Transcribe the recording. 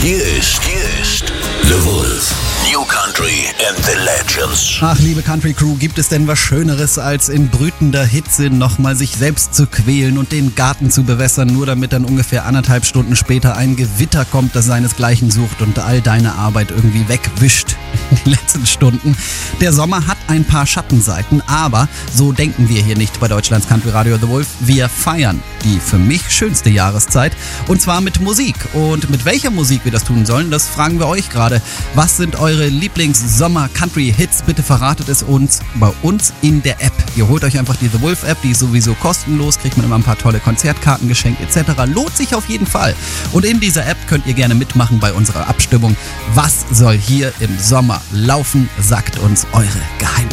Hier ist The Wolf. New Country and the Legends. Ach, liebe Country Crew, gibt es denn was Schöneres, als in brütender Hitze nochmal sich selbst zu quälen und den Garten zu bewässern, nur damit dann ungefähr 1,5 Stunden später ein Gewitter kommt, das seinesgleichen sucht und all deine Arbeit irgendwie wegwischt in die letzten Stunden. Der Sommer hat ein paar Schattenseiten, aber so denken wir hier nicht bei Deutschlands Country Radio The Wolf. Wir feiern die für mich schönste Jahreszeit und zwar mit Musik. Und mit welcher Musik wir das tun sollen, das fragen wir euch gerade. Was sind eure Lieblings-Sommer-Country-Hits? Bitte verratet es uns bei uns in der App. Ihr holt euch einfach die The Wolf App, die ist sowieso kostenlos, kriegt man immer ein paar tolle Konzertkarten geschenkt etc. Lohnt sich auf jeden Fall. Und in dieser App könnt ihr gerne mitmachen bei unserer Abstimmung. Was soll hier im Sommer laufen? Sagt uns eure Geheimtipps.